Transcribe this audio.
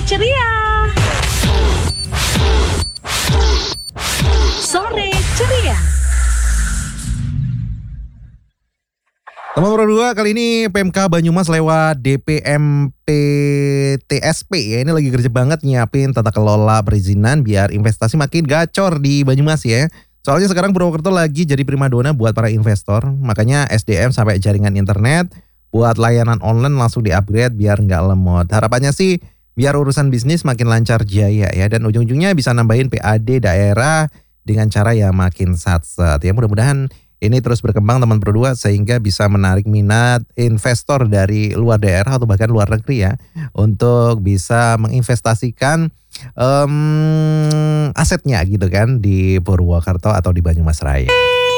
ceria. Sore ceria. Teman Pro 2, kali ini PMK Banyumas lewat DPMPTSP ya. Ini lagi kerja banget nyiapin tata kelola perizinan biar investasi makin gacor di Banyumas ya. Soalnya sekarang Purwokerto lagi jadi primadona buat para investor. Makanya SDM sampai jaringan internet buat layanan online langsung di-upgrade biar nggak lemot. Harapannya sih biar urusan bisnis makin lancar jaya ya. Dan ujung-ujungnya bisa nambahin PAD daerah dengan cara yang makin satset ya. Mudah-mudahan ini terus berkembang teman Pro 2 sehingga bisa menarik minat investor dari luar daerah atau bahkan luar negeri ya untuk bisa menginvestasikan asetnya gitu kan di Purwokerto atau di Banyumas Raya.